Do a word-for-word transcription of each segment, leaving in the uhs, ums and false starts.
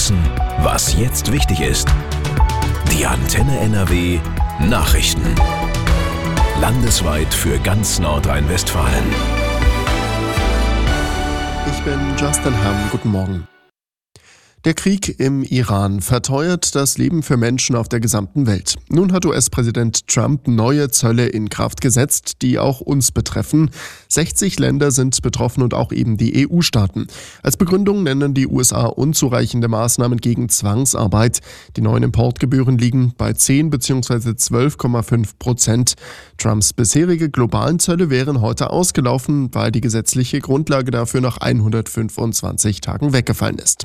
wissen, was jetzt wichtig ist. Die Antenne N R W Nachrichten. Landesweit für ganz Nordrhein-Westfalen. Ich bin Justin Hamm. Guten Morgen. Der Krieg im Iran verteuert das Leben für Menschen auf der gesamten Welt. Nun hat U S-Präsident Trump neue Zölle in Kraft gesetzt, die auch uns betreffen. sechzig Länder sind betroffen und auch eben die E U-Staaten. Als Begründung nennen die U S A unzureichende Maßnahmen gegen Zwangsarbeit. Die neuen Importgebühren liegen bei zehn bzw. zwölf Komma fünf Prozent. Trumps bisherige globalen Zölle wären heute ausgelaufen, weil die gesetzliche Grundlage dafür nach hundertfünfundzwanzig Tagen weggefallen ist.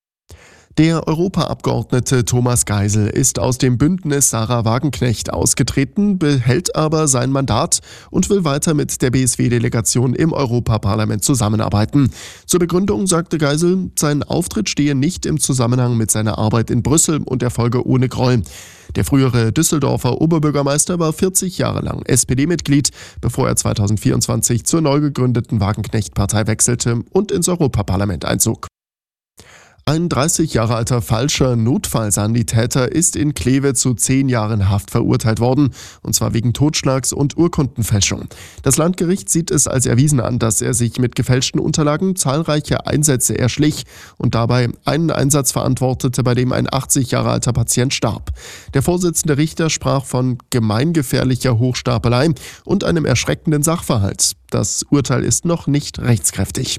Der Europaabgeordnete Thomas Geisel ist aus dem Bündnis Sarah Wagenknecht ausgetreten, behält aber sein Mandat und will weiter mit der B S W-Delegation im Europaparlament zusammenarbeiten. Zur Begründung sagte Geisel, sein Auftritt stehe nicht im Zusammenhang mit seiner Arbeit in Brüssel und erfolge ohne Groll. Der frühere Düsseldorfer Oberbürgermeister war vierzig Jahre lang S P D-Mitglied, bevor er zweitausendvierundzwanzig zur neu gegründeten Wagenknecht-Partei wechselte und ins Europaparlament einzog. Ein dreißig Jahre alter falscher Notfallsanitäter ist in Kleve zu zehn Jahren Haft verurteilt worden, und zwar wegen Totschlags und Urkundenfälschung. Das Landgericht sieht es als erwiesen an, dass er sich mit gefälschten Unterlagen zahlreiche Einsätze erschlich und dabei einen Einsatz verantwortete, bei dem ein achtzig Jahre alter Patient starb. Der Vorsitzende Richter sprach von gemeingefährlicher Hochstapelei und einem erschreckenden Sachverhalt. Das Urteil ist noch nicht rechtskräftig.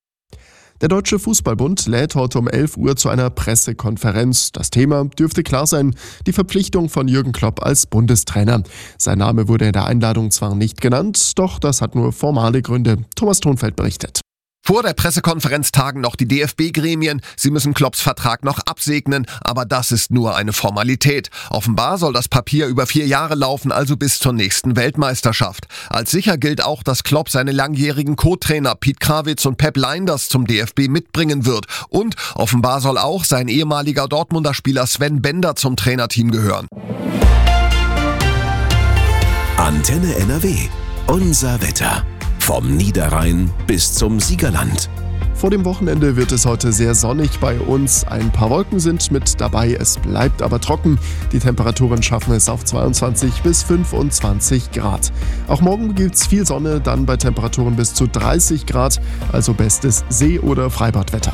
Der Deutsche Fußballbund lädt heute um elf Uhr zu einer Pressekonferenz. Das Thema dürfte klar sein, die Verpflichtung von Jürgen Klopp als Bundestrainer. Sein Name wurde in der Einladung zwar nicht genannt, doch das hat nur formale Gründe. Thomas Thonfeld berichtet. Vor der Pressekonferenz tagen noch die D F B-Gremien. Sie müssen Klopps Vertrag noch absegnen, aber das ist nur eine Formalität. Offenbar soll das Papier über vier Jahre laufen, also bis zur nächsten Weltmeisterschaft. Als sicher gilt auch, dass Klopp seine langjährigen Co-Trainer Piet Krawitz und Pep Lijnders zum D F B mitbringen wird. Und offenbar soll auch sein ehemaliger Dortmunder Spieler Sven Bender zum Trainerteam gehören. Antenne N R W. Unser Wetter. Vom Niederrhein bis zum Siegerland. Vor dem Wochenende wird es heute sehr sonnig bei uns. Ein paar Wolken sind mit dabei, es bleibt aber trocken. Die Temperaturen schaffen es auf zweiundzwanzig bis fünfundzwanzig Grad. Auch morgen gibt es viel Sonne, dann bei Temperaturen bis zu dreißig Grad, also bestes See- oder Freibadwetter.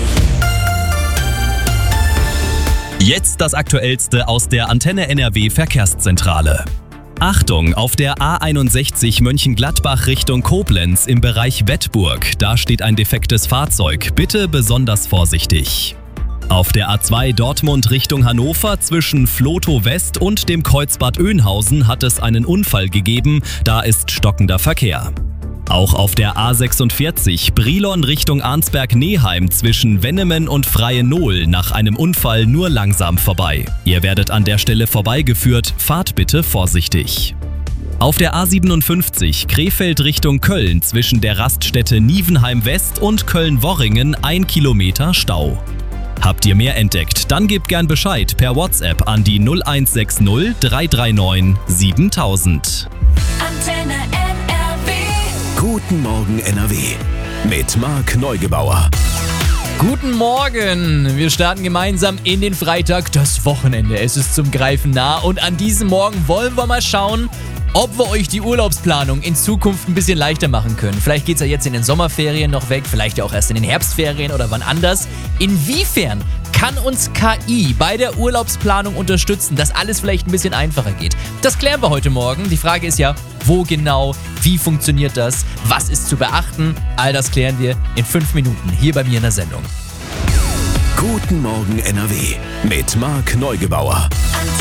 Jetzt das Aktuellste aus der Antenne N R W Verkehrszentrale. Achtung, auf der A einundsechzig Mönchengladbach Richtung Koblenz im Bereich Wettburg. Da steht ein defektes Fahrzeug. Bitte besonders vorsichtig. Auf der A zwei Dortmund Richtung Hannover zwischen Flotow West und dem Kreuzbad Oeynhausen hat es einen Unfall gegeben. Da ist stockender Verkehr. Auch auf der A sechsundvierzig Brilon Richtung Arnsberg-Neheim zwischen Wennemen und Freienohl nach einem Unfall nur langsam vorbei. Ihr werdet an der Stelle vorbeigeführt, fahrt bitte vorsichtig. Auf der A siebenundfünfzig Krefeld Richtung Köln zwischen der Raststätte Nievenheim West und Köln-Worringen ein Kilometer Stau. Habt ihr mehr entdeckt? Dann gebt gern Bescheid per WhatsApp an die null eins sechs null drei drei neun siebentausend. Antenne N R W. Guten Morgen N R W mit Marc Neugebauer. Guten Morgen! Wir starten gemeinsam in den Freitag, das Wochenende. Es ist zum Greifen nah und an diesem Morgen wollen wir mal schauen, ob wir euch die Urlaubsplanung in Zukunft ein bisschen leichter machen können. Vielleicht geht es ja jetzt in den Sommerferien noch weg, vielleicht ja auch erst in den Herbstferien oder wann anders. Inwiefern kann uns K I bei der Urlaubsplanung unterstützen, dass alles vielleicht ein bisschen einfacher geht? Das klären wir heute Morgen. Die Frage ist ja, wo genau, wie funktioniert das, was ist zu beachten? All das klären wir in fünf Minuten hier bei mir in der Sendung. Guten Morgen N R W mit Marc Neugebauer. Antenne